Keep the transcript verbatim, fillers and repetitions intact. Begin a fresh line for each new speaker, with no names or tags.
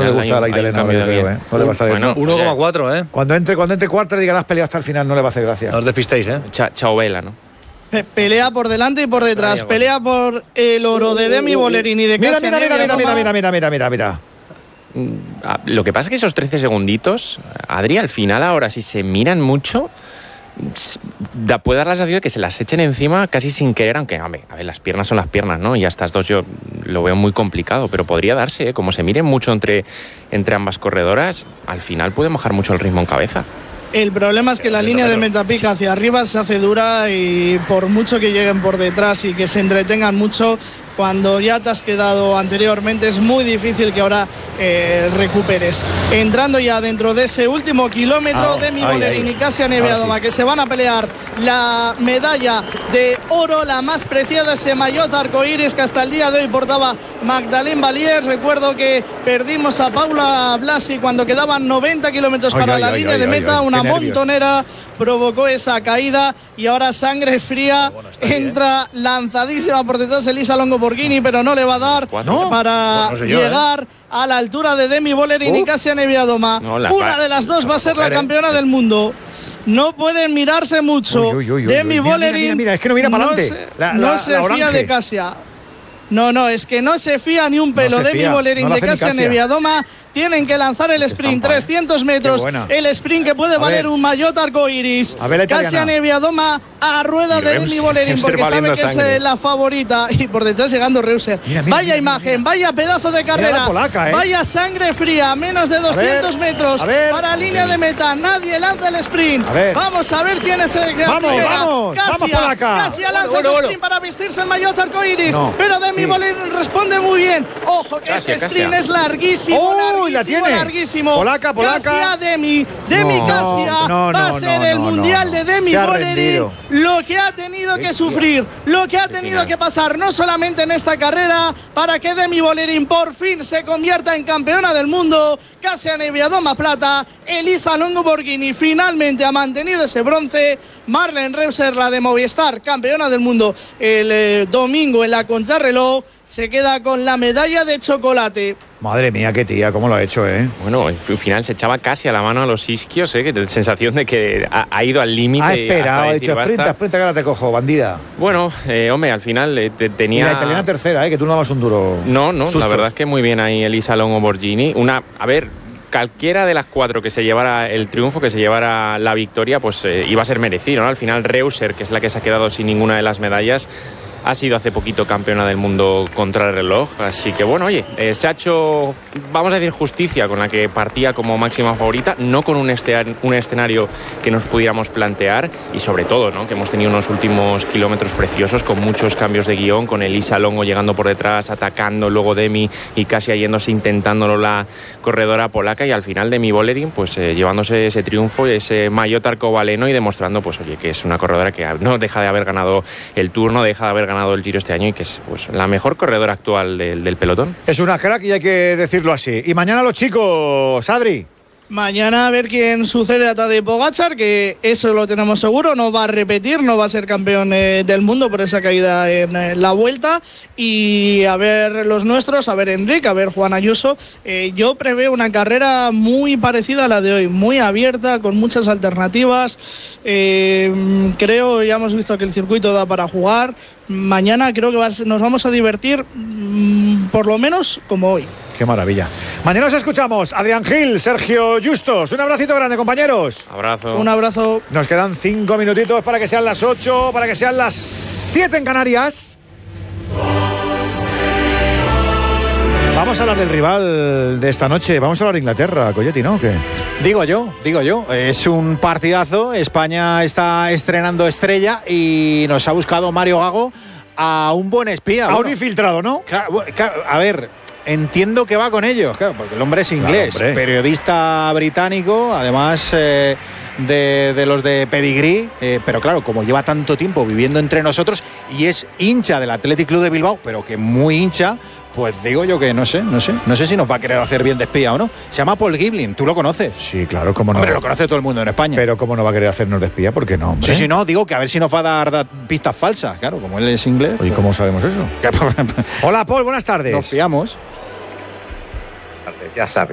le gusta a la italiana, no, creo, ¿eh? No le va a salir.
Bueno,
uno coma cuatro, ¿eh?
Cuando entre, cuando entre cuarta, diga, has peleado hasta el final, no le va a hacer gracia.
No os despistéis, ¿eh?
Cha chao vela, ¿no?
Pelea por delante y por detrás. Pelea por el oro de Demi Volerín y de
Mira,
Kasia
mira, mira, mira,
Niewiadoma.
mira, mira, mira, mira, mira.
Lo que pasa es que esos trece segunditos, Adri, al final ahora, si se miran mucho, da, puede dar la sensación de que se las echen encima casi sin querer, aunque, hombre, a ver, las piernas son las piernas, ¿no? Y a estas dos yo lo veo muy complicado, pero podría darse, ¿eh? Como se miren mucho entre, entre ambas corredoras, al final puede mojar mucho el ritmo en cabeza.
El problema es que la línea de meta pica hacia arriba se hace dura y por mucho que lleguen por detrás y que se entretengan mucho, cuando ya te has quedado anteriormente es muy difícil que ahora eh, recuperes. Entrando ya dentro de ese último kilómetro,
ah,
Demi
ahí,
Volerín
ahí.
y Kasia Niewiadoma, sí, que se van a pelear la medalla de oro, la más preciada, ese maillot arcoíris que hasta el día de hoy portaba Magdalene Valier. Recuerdo que perdimos a Paula Blasi cuando quedaban noventa kilómetros
ay,
para
ay,
la
ay,
línea
ay,
de
ay,
meta,
ay,
una
qué nervios.
montonera provocó esa caída y ahora sangre fría.
Bueno, está bien,
entra ¿eh? lanzadísima por detrás Elisa Longo Borghini, pero no le va a dar
¿No?
para
Pues no sé yo,
llegar
¿eh?
a la altura de Demi Volerín
Uh.
y Kasia Niewiadoma.
No, la-
Una de las dos va a ser la
mujer, ¿eh?
campeona del mundo. No pueden mirarse mucho.
Uy, uy, uy, uy,
Demi
uy. Mira,
Volerín
mira, mira, es que no mira para
no
adelante.
se-
La-
no
la-
se
la
fía
orange.
de Kasia. No, no, es que no se fía ni un pelo.
No se
Demi
fía,
Volerín
no la
de
hace ni
Kasia
Kasia.
Niewiadoma tienen que lanzar el sprint,
estampa, ¿eh?
trescientos metros.
Qué buena.
El sprint que puede
A
valer
ver.
un maillot arcoíris.
A ver la
Kasia
italiana.
Niewiadoma a rueda
Y
de
Reuser,
Demi Volerín
Reuser
porque sabe
valiendo
que es
sangre.
eh, la favorita. Y por detrás llegando Reuser.
Mira, mira,
vaya
mira,
imagen,
mira.
vaya pedazo de carrera.
la polaca, ¿eh?
Vaya sangre fría, menos de doscientos
ver,
metros
a ver.
para línea de meta. Nadie lanza el sprint.
A ver.
Vamos a ver quién es el que
Vamos,
primera.
vamos,
Kasia,
vamos, polaca.
Kasia lanza
Bueno,
ese
bueno.
sprint para vestirse el maillot arcoíris.
No.
Pero Demi
Sí.
Volerín responde muy bien. Ojo que
Kasia,
este sprint
Kasia.
es larguísimo,
¡Uy,
larguísimo,
la tiene!
larguísimo.
Polaca, polaca.
Kasia Demi, Demi
No,
Kasia
no,
va
no,
a ser
no,
el
no,
mundial
no.
de Demi
Se ha
Volerín.
rendido.
Lo que ha tenido que sufrir, lo que ha tenido
final.
que pasar, no solamente en esta carrera, para que Demi Volerín por fin se convierta en campeona del mundo. Kasia Niewiadoma plata, Elisa Longo Borghini finalmente ha mantenido ese bronce. Marlene Reuser, la de Movistar, campeona del mundo el eh, domingo en la contrarreloj, se queda con la medalla de chocolate.
Madre mía, qué tía, cómo lo ha hecho, ¿eh?
Bueno, al final se echaba casi a la mano a los isquios, ¿eh? Que da sensación de que ha, ha ido al límite.
Ha
hasta
esperado, ha
decir
dicho,
basta.
sprinta, sprinta, que ahora te cojo, bandida.
Bueno, eh, hombre, al final eh, te-
Y
tenía...
la italiana tercera, ¿eh? Que tú no dabas un duro.
No, no,
sustos.
la verdad es que muy bien ahí Elisa Longo Borghini. Una, a ver, cualquiera de las cuatro que se llevara el triunfo, que se llevara la victoria, pues eh, iba a ser merecido, ¿no? Al final Reuser, que es la que se ha quedado sin ninguna de las medallas, ha sido hace poquito campeona del mundo contrarreloj, así que bueno, oye, eh, se ha hecho, vamos a decir, justicia con la que partía como máxima favorita, no con un, escenario, un escenario que nos pudiéramos plantear y sobre todo, ¿no? Que hemos tenido unos últimos kilómetros preciosos con muchos cambios de guión, con Elisa Longo llegando por detrás, atacando, luego Demi y casi yéndose intentándolo la corredora polaca y al final Demi Volerín pues eh, llevándose ese triunfo y ese maillot arcobaleno y demostrando pues oye que es una corredora que no deja de haber ganado el Tour, no deja de haber ganado el Giro este año y que es pues la mejor corredora actual del, del pelotón.
Es una crack y hay que decirlo así. Y mañana los chicos, Adri.
Mañana a ver quién sucede a Tadej Pogačar, que eso lo tenemos seguro, no va a repetir, no va a ser campeón eh, del mundo por esa caída en eh, la vuelta. Y a ver los nuestros, a ver Enric, a ver Juan Ayuso. Eh, yo preveo una carrera muy parecida a la de hoy, muy abierta, con muchas alternativas. Eh, creo, ya hemos visto que el circuito da para jugar. Mañana creo que va a ser, nos vamos a divertir mmm, por lo menos como hoy.
Qué maravilla. Mañana nos escuchamos. Adrián Gil, Sergio Justos. Un abracito grande, compañeros.
Abrazo.
Un abrazo.
Nos quedan cinco minutitos para que sean las ocho, para que sean las siete en Canarias. Vamos a hablar del rival de esta noche. Vamos a hablar de Inglaterra, Colletti, ¿no? ¿Qué?
Digo yo, digo yo. Es un partidazo. España está estrenando estrella y nos ha buscado Mario Gago a un buen espía.
A
Bueno,
un infiltrado, ¿no?
claro, bueno, claro, a ver, entiendo que va con ellos, claro, porque el hombre es inglés,
Claro, hombre.
periodista británico, además eh, de, de los de pedigrí, eh, pero claro, como lleva tanto tiempo viviendo entre nosotros y es hincha del Athletic Club de Bilbao, pero que muy hincha, pues digo yo que no sé, no sé, no sé si nos va a querer hacer bien de espía o no. Se llama Paul Giblin, tú lo conoces.
Sí, claro, cómo no.
Hombre, lo conoce todo el mundo en España.
Pero cómo no va a querer hacernos de espía, ¿por qué no, hombre?
Sí, sí, no, digo que a ver si nos va a dar, dar pistas falsas, claro, como él es inglés.
Oye, ¿cómo sabemos eso?
pues,
Hola, Paul, buenas tardes.
nos fiamos.
Ya sabes,